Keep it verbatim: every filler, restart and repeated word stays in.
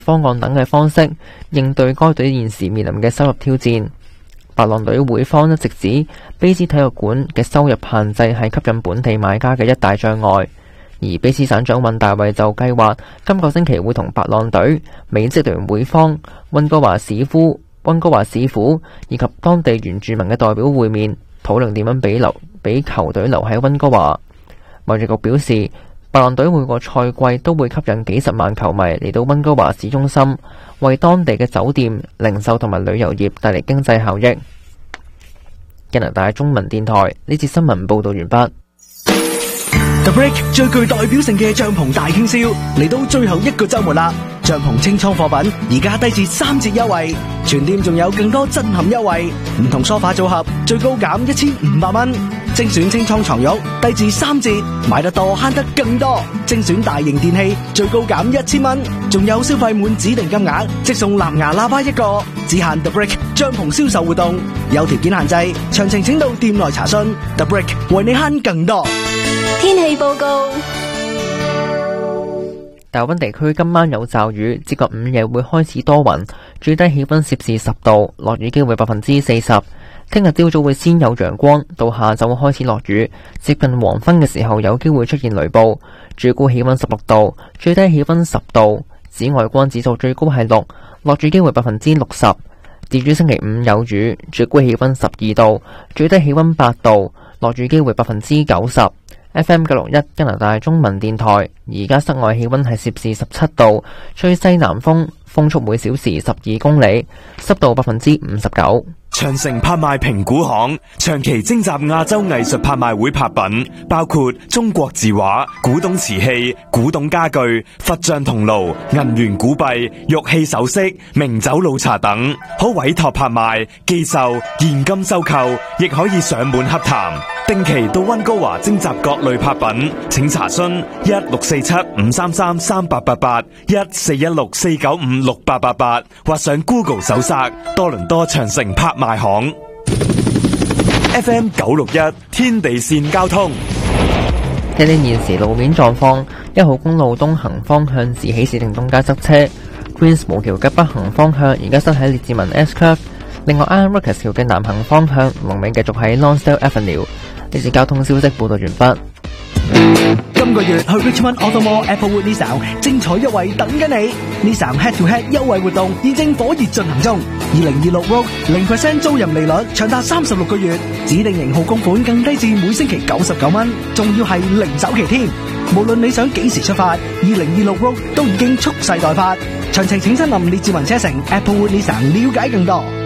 方案等嘅方式應對該隊現時面臨嘅收入挑戰。白狼隊會方一直指卑斯體育館嘅收入限制係吸引本地買家嘅一大障礙，而卑斯省長尹大衛就計劃今個星期會同白狼隊、美職聯會方、溫哥華市府、溫哥華市府以及當地原住民嘅代表會面，討論點樣俾留俾球隊留喺溫哥華。貿易局表示，白狼隊每個賽季都會吸引幾十萬球迷嚟到溫哥華市中心，為當地嘅酒店、零售同埋旅遊業帶嚟經濟效益。加拿大中文電台呢節新聞報道完畢。 The Brick 最具代表性嘅帳篷大傾銷嚟到最後一個週末啦！帳篷清倉貨品而家低至三折優惠，全店仲有更多震撼優惠，唔同梳化組合最高減一千五百蚊，精選清倉床褥低至三折，買得多慳得更多，精選大型電器最高減一千蚊，仲有消費滿指定金額即送藍牙喇叭一個，只限 The Brick 帳篷銷售活動，有條件限制，詳情請到店內查詢。The Brick 為你慳更多。 天氣報告： 大溫地區今晚有驟雨，接近午夜會開始多雲，最低氣溫攝氏十度，落雨機會百分之四十。聽日朝早會先有陽光，到下晝會開始落雨，接近黃昏嘅時候有機會出現雷暴。最高氣溫十六度，最低氣溫十度，紫外光指數最高係六，落雨機會百分之六十。至於星期五有雨，最高氣溫十二度，最低氣溫八度，落雨機會百分之九十。F M 九六一加拿大中文電台，而家室外氣溫係攝氏十七度，吹西南風，風速每小時十二公里，濕度百分之五十九。 長城拍賣評估行長期徵集亞洲藝術拍賣會拍品，包括中國字畫、古董瓷器、古董家具、佛像銅爐、銀元古幣、玉器首飾、名酒老茶等，可委託拍賣、寄售、現金收購，亦可以上門洽談。定期到溫哥華徵集各類拍品，請查詢一六四七五三三三八八八一四一六四九五六八八八，或上 Google 搜索多倫多長城拍賣行。F M 九六一天地線交通， 睇睇現時路面狀況，一號公路東行方向自喜事定東街塞車 ，Queens 無橋嘅北行方向而家塞喺列治文 S Curve， 另外 Iron Rocks 橋嘅南行方向龍尾繼續喺 Lonsdale Avenue。呢次交通消息報道完畢。 今個月去 Richmond Auto Mall Applewood Nissan 精彩優惠等緊你 ，Nissan Head to Head 優惠活動現正火熱進行中。二零二六 Rogue 零 percent 租賃利率長達三十六個月，指定型號供款更低至每星期九十九蚊，仲要係零首期添。無論你想幾時出發，二零二六 Rogue 都已經蓄勢待發。詳情請親臨列治文車城 Applewood Nissan了解更多。